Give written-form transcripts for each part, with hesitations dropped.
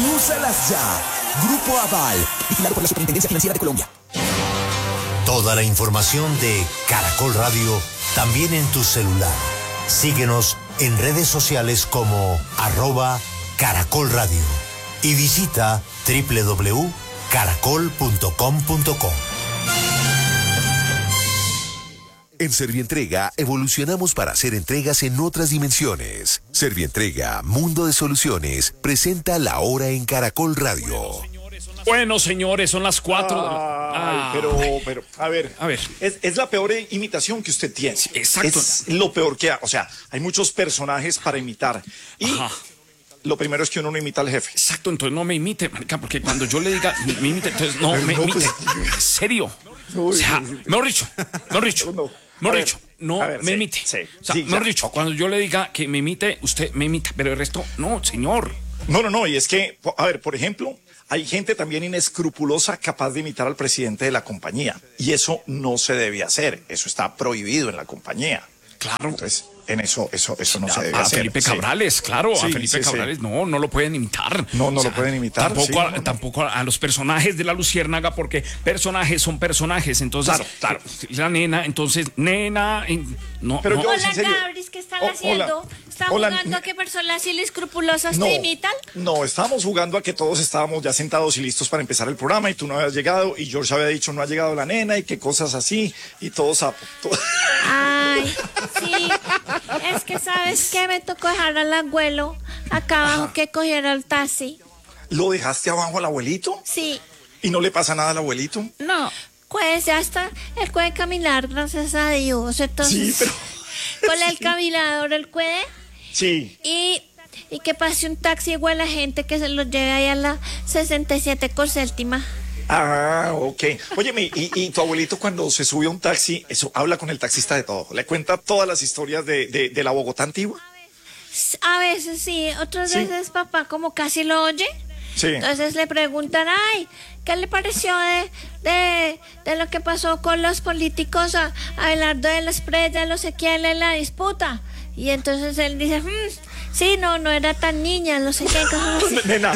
Úsalas ya. Grupo Aval, vigilado por la Superintendencia Financiera de Colombia. Toda la información de Caracol Radio también en tu celular. Síguenos en redes sociales como @Caracol Radio y visita www.caracol.com.co. En Servientrega evolucionamos para hacer entregas en otras dimensiones. Servientrega, Mundo de Soluciones, presenta La Hora en Caracol Radio. Bueno, señores, son las 4. Pero, a ver. Es la peor imitación que usted tiene. Sí, exacto. Es lo peor que hay. O sea, hay muchos personajes para imitar. Y lo primero es que uno no imita al jefe. Exacto, entonces no me imite, marica, porque cuando yo le diga me imite, entonces no me imite. ¿En serio? O sea, mejor dicho, no me imite. Sí, o sea, mejor dicho, cuando yo le diga que me imite, usted me imita, pero el resto, no, señor. No, y es que, a ver, por ejemplo, hay gente también inescrupulosa capaz de imitar al presidente de la compañía. Y eso no se debe hacer. Eso está prohibido en la compañía. Claro. Entonces, en eso no se debe a hacer. Felipe Cabrales, claro, Sí, a Felipe Cabrales no lo pueden imitar. No lo pueden imitar. Tampoco a los personajes de la Luciérnaga, porque personajes son personajes. Entonces, Claro. La nena, entonces, nena, no. Pero no. yo, Hola, en serio. Gabris, ¿qué están haciendo? ¿Están Hola. jugando a qué personas inescrupulosas te imitan? No, estábamos jugando a que todos estábamos ya sentados y listos para empezar el programa y tú no habías llegado y George había dicho no ha llegado la nena y qué cosas así y todo sapo. Ay, sí. Es que, ¿sabes qué? Me tocó dejar al abuelo acá abajo que cogiera el taxi. ¿Lo dejaste abajo al abuelito? Sí. ¿Y no le pasa nada al abuelito? No. Pues ya está. Él puede caminar, gracias a Dios. Entonces, Sí, pero... con el caminador él puede. Sí. Y que pase un taxi igual a la gente que se lo lleve ahí a la 67 con séptima. Ah, ok. Óyeme, y tu abuelito cuando se sube a un taxi, eso habla con el taxista de todo. Le cuenta todas las historias de la Bogotá antigua. A veces sí, otras veces papá como casi lo oye. Sí. Entonces le preguntan, ay, ¿qué le pareció de lo que pasó con los políticos a Abelardo de las Presas, los Ezequiel en la disputa? Y entonces él dice, sí, no era tan niña, no sé qué. Nena,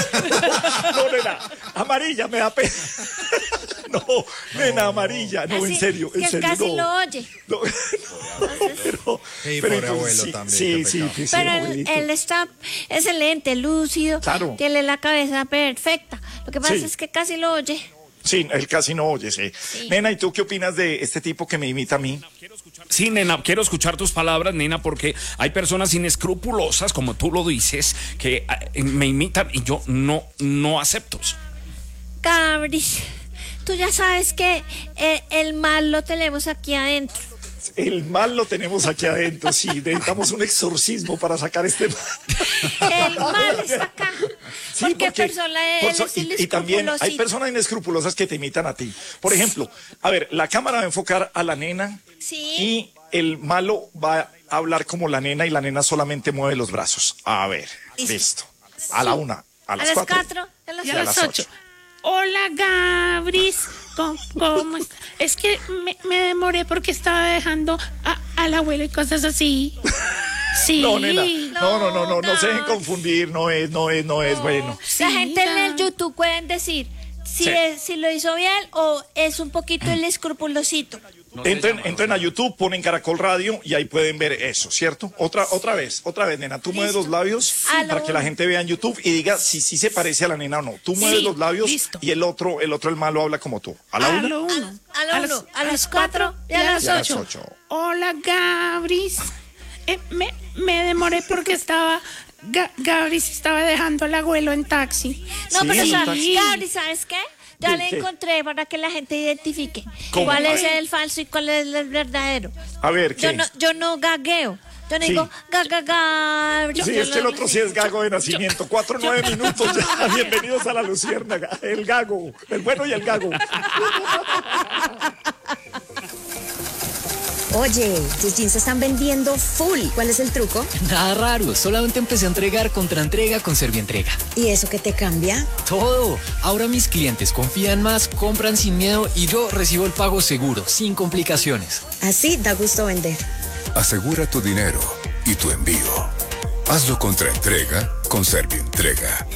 amarilla, me da pena. No, nena, amarilla, no, Así, en serio, que casi no. lo oye. No, pero pobre abuelo sí, también, sí, Pero abuelito. él está excelente, lúcido, Claro. tiene la cabeza perfecta. Lo que pasa Sí. es que casi lo oye. Sí, él casi no oye, sí. Nena, ¿y tú qué opinas de este tipo que me imita a mí? Sí, nena, quiero escuchar tus palabras, nena, porque hay personas inescrupulosas, como tú lo dices, que me imitan y yo no acepto eso. Cabris, tú ya sabes que el mal lo tenemos aquí adentro. El mal lo tenemos aquí adentro, sí. Necesitamos un exorcismo para sacar este mal. El mal está acá. Sí, porque persona es y también hay personas inescrupulosas que te imitan a ti. Por ejemplo, a ver, la cámara va a enfocar a la nena y el malo va a hablar como la nena y la nena solamente mueve los brazos. A ver, listo. A la 1, a las 4 y a las 8. Hola, Gabris. ¿Cómo estás? Es que me demoré porque estaba dejando al abuelo y cosas así. Sí. No, nena. No se dejen confundir. No es bueno. La gente en el YouTube pueden decir si lo hizo bien o es un poquito el escrupulosito. Entren a YouTube, ponen Caracol Radio y ahí pueden ver eso, ¿cierto? Otra vez, nena. Tú mueves los labios para que la gente vea en YouTube y diga si sí se parece a la nena o no. Tú mueves los labios y el otro, el malo, habla como tú. A la 1. A las 4 y a las 8. Hola, Gabris. Me demoré porque Gabris estaba dejando al abuelo en taxi. No, Sí, pero en Gabri, ¿sabes qué? Ya le ¿Qué? encontré para que la gente identifique ¿Cómo? cuál es el falso y cuál es el verdadero. A ver, ¿qué? Yo no gagueo. Yo no digo Gabri. Sí, es que el otro sí es gago de nacimiento. 4-9 minutos ya. Bienvenidos a la Luciérnaga. El gago. El bueno y el gago. Oye, tus jeans se están vendiendo full. ¿Cuál es el truco? Nada raro, solamente empecé a entregar contra entrega con Servientrega. ¿Y eso qué te cambia? Todo. Ahora mis clientes confían más, compran sin miedo y yo recibo el pago seguro, sin complicaciones. Así da gusto vender. Asegura tu dinero y tu envío. Hazlo contra entrega con Servientrega.